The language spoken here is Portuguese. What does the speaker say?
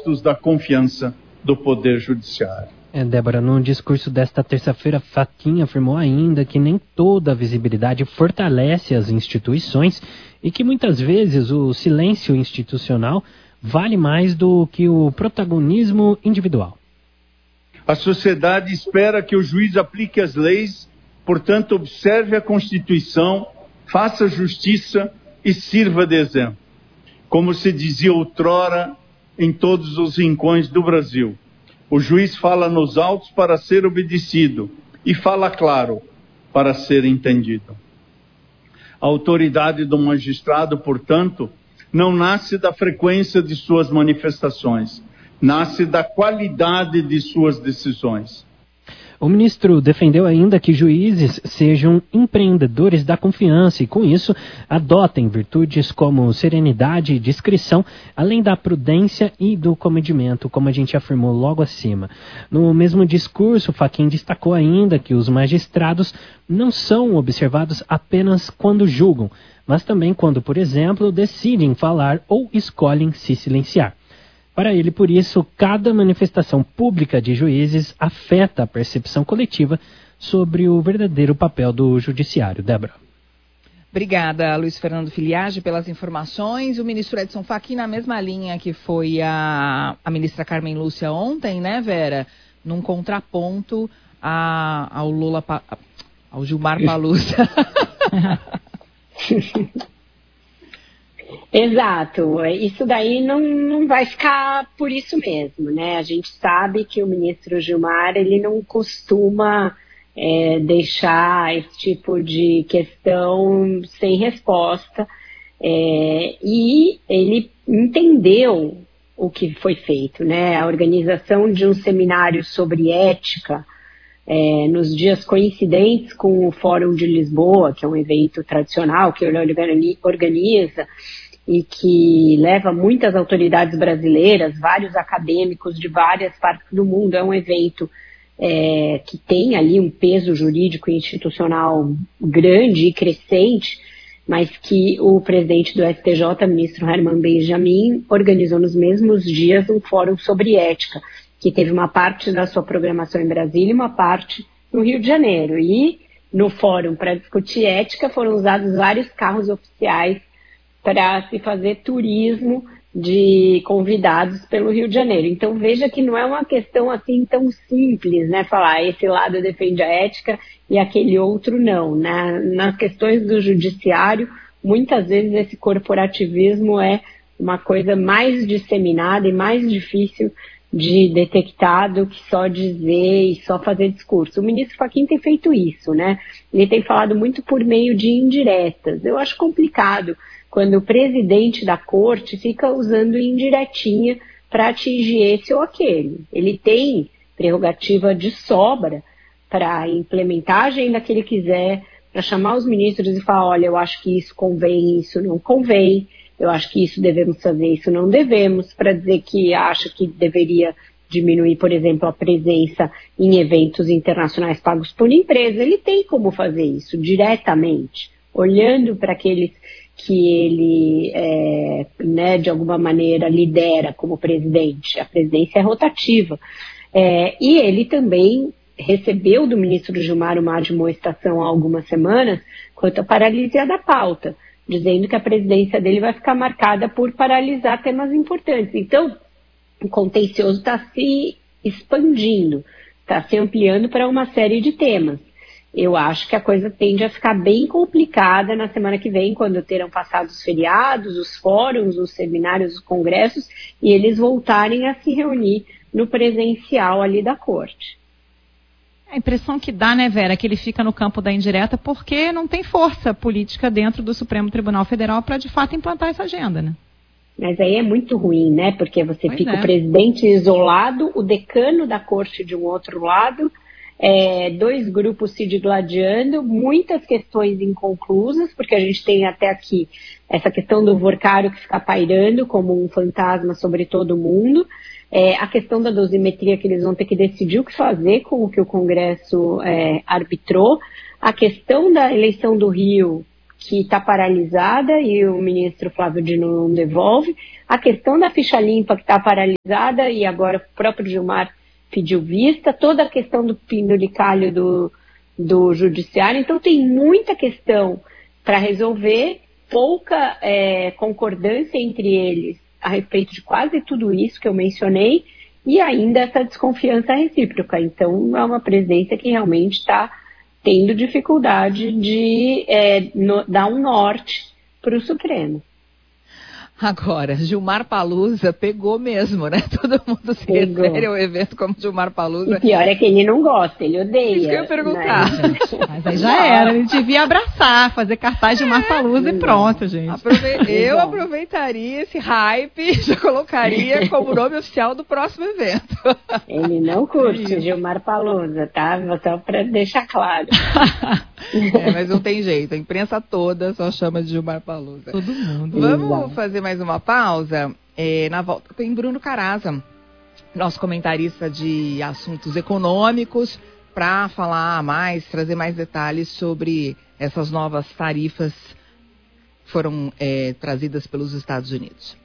postos da confiança do Poder Judiciário. Débora, no discurso desta terça-feira, Fachin afirmou ainda que nem toda a visibilidade fortalece as instituições e que muitas vezes o silêncio institucional vale mais do que o protagonismo individual. A sociedade espera que o juiz aplique as leis, portanto, observe a Constituição, faça justiça e sirva de exemplo. Como se dizia outrora em todos os rincões do Brasil, o juiz fala nos autos para ser obedecido e fala claro para ser entendido. A autoridade do magistrado, portanto, não nasce da frequência de suas manifestações, nasce da qualidade de suas decisões. O ministro defendeu ainda que juízes sejam empreendedores da confiança e, com isso, adotem virtudes como serenidade e discrição, além da prudência e do comedimento, como a gente afirmou logo acima. No mesmo discurso, Fachin destacou ainda que os magistrados não são observados apenas quando julgam, mas também quando, por exemplo, decidem falar ou escolhem se silenciar. Para ele, por isso, cada manifestação pública de juízes afeta a percepção coletiva sobre o verdadeiro papel do judiciário. Débora. Obrigada, Luiz Fernando Filiage, pelas informações. O ministro Edson Fachin na mesma linha que foi a ministra Carmen Lúcia ontem, né, Vera? Num contraponto ao Gilmar Palussa. Exato, isso daí não vai ficar por isso mesmo, né? A gente sabe que o ministro Gilmar, ele não costuma deixar esse tipo de questão sem resposta, e ele entendeu o que foi feito, né? A organização de um seminário sobre ética nos dias coincidentes com o Fórum de Lisboa, que é um evento tradicional que ele organiza e que leva muitas autoridades brasileiras, vários acadêmicos de várias partes do mundo. É um evento que tem ali um peso jurídico e institucional grande e crescente, mas que o presidente do STJ, ministro Herman Benjamin, organizou nos mesmos dias um fórum sobre ética, que teve uma parte da sua programação em Brasília e uma parte no Rio de Janeiro. E no fórum, para discutir ética, foram usados vários carros oficiais para se fazer turismo de convidados pelo Rio de Janeiro. Então veja que não é uma questão assim tão simples, né? Falar esse lado defende a ética e aquele outro não. Nas questões do judiciário, muitas vezes esse corporativismo é uma coisa mais disseminada e mais difícil de detectar do que só dizer e só fazer discurso. O ministro Fachin tem feito isso, né? Ele tem falado muito por meio de indiretas. Eu acho complicado quando o presidente da corte fica usando indiretinha para atingir esse ou aquele. Ele tem prerrogativa de sobra para implementar a agenda que ele quiser, para chamar os ministros e falar, olha, eu acho que isso convém, isso não convém, eu acho que isso devemos fazer, isso não devemos, para dizer que acha que deveria diminuir, por exemplo, a presença em eventos internacionais pagos por empresa. Ele tem como fazer isso diretamente, olhando para aqueles que ele, de alguma maneira, lidera como presidente. A presidência é rotativa. E ele também recebeu do ministro Gilmar uma admoestação há algumas semanas quanto à paralisia da pauta, dizendo que a presidência dele vai ficar marcada por paralisar temas importantes. Então, o contencioso está se expandindo, está se ampliando para uma série de temas. Eu acho que a coisa tende a ficar bem complicada na semana que vem, quando terão passado os feriados, os fóruns, os seminários, os congressos, e eles voltarem a se reunir no presencial ali da corte. A impressão que dá, né, Vera, é que ele fica no campo da indireta porque não tem força política dentro do Supremo Tribunal Federal para, de fato, implantar essa agenda, né? Mas aí é muito ruim, né? Porque você fica o presidente isolado, o decano da corte de um outro lado, dois grupos se digladiando, muitas questões inconclusas, porque a gente tem até aqui essa questão do Vorcário que fica pairando como um fantasma sobre todo mundo, a questão da dosimetria, que eles vão ter que decidir o que fazer com o que o Congresso arbitrou, a questão da eleição do Rio, que está paralisada e o ministro Flávio Dino não devolve, a questão da ficha limpa que está paralisada e agora o próprio Gilmar pediu vista, toda a questão do penduricalho do judiciário. Então tem muita questão para resolver, pouca concordância entre eles a respeito de quase tudo isso que eu mencionei e ainda essa desconfiança recíproca. Então é uma presidência que realmente está tendo dificuldade de dar um norte para o Supremo. Agora, Gilmar Palusa pegou mesmo, né? Todo mundo se refere ao evento como Gilmar Palusa. E pior é que ele não gosta, ele odeia. Isso que eu ia perguntar. Né? Mas aí já era, ele devia abraçar, fazer cartaz de Gilmar Palusa e pronto, gente. Eu aproveitaria esse hype e já colocaria como nome oficial do próximo evento. Ele não curte Gilmar Palusa, tá? Só para deixar claro. Mas não tem jeito, a imprensa toda só chama de Gilmar Palusa. Todo mundo. Vamos fazer mais uma pausa? Na volta tem Bruno Caraza, nosso comentarista de assuntos econômicos, para falar mais, trazer mais detalhes sobre essas novas tarifas que foram trazidas pelos Estados Unidos.